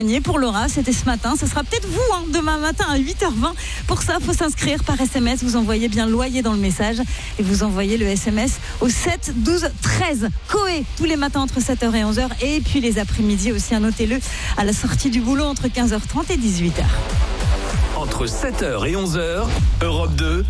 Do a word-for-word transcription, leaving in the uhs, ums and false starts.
Pour Laura, c'était ce matin. Ce sera peut-être vous, hein, demain matin à huit heures vingt. Pour ça, il faut s'inscrire par S M S. Vous envoyez bien loyer dans le message et vous envoyez le S M S au sept douze treize. Coé, tous les matins entre sept heures et onze heures. Et puis les après-midi aussi, notez-le, à la sortie du boulot entre quinze heures trente et dix-huit heures. Entre sept heures et onze heures, Europe deux,